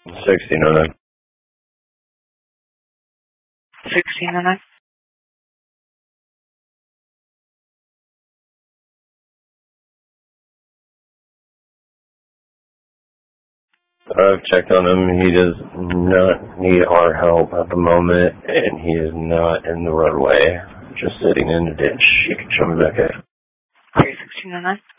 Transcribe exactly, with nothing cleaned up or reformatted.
sixteen oh nine. sixteen oh nine. I've checked on him. He does not need our help at the moment, and he is not in the roadway. Just sitting in the ditch. You can show me back in. Okay, sixteen oh nine.